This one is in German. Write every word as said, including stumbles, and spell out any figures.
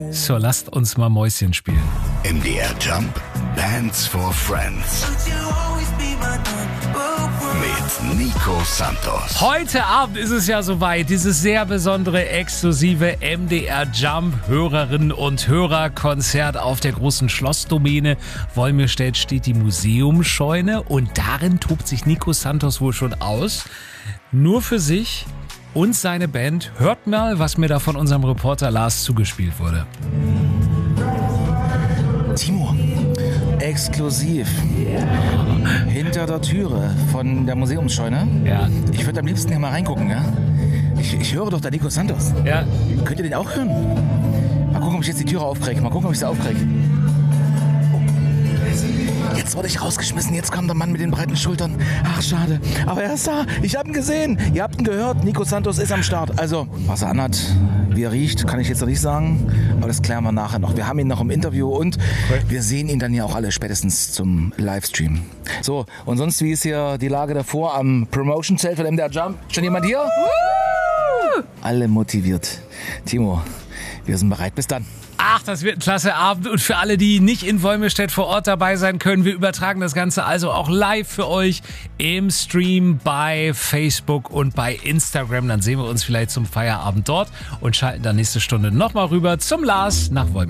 So, lasst uns mal Mäuschen spielen. M D R Jump Bands for Friends mit Nico Santos. Heute Abend ist es ja soweit, dieses sehr besondere, exklusive M D R Jump Hörerinnen und Hörerkonzert auf der großen Schlossdomäne. Wolmirstedt steht die Museumsscheune und darin tobt sich Nico Santos wohl schon aus. Nur für sich und seine Band. Hört mal, was mir da von unserem Reporter Lars zugespielt wurde. Timo, exklusiv. Hinter der Türe von der Museumsscheune. Ja. Ich würde am liebsten hier mal reingucken, ja? Ich, ich höre doch da Nico Santos. Ja. Könnt ihr den auch hören? Mal gucken, ob ich jetzt die Türe aufkriege. Mal gucken, ob ich sie aufkriege. Jetzt wurde ich rausgeschmissen, jetzt kam der Mann mit den breiten Schultern. Ach, schade. Aber er ist da. Ich hab ihn gesehen. Ihr habt ihn gehört. Nico Santos ist am Start. Also, was er anhat, wie er riecht, kann ich jetzt noch nicht sagen. Aber das klären wir nachher noch. Wir haben ihn noch im Interview und okay. Wir sehen ihn dann ja auch alle spätestens zum Livestream. So, und sonst, wie ist hier die Lage davor am Promotion-Zelt von M D R Jump? Schon jemand hier? Uh! Alle motiviert. Timo, wir sind bereit. Bis dann. Ach, das wird ein klasse Abend. Und für alle, die nicht in Wolmirstedt vor Ort dabei sein können, wir übertragen das Ganze also auch live für euch im Stream bei Facebook und bei Instagram. Dann sehen wir uns vielleicht zum Feierabend dort und schalten dann nächste Stunde nochmal rüber zum Lars nach Wolmirstedt.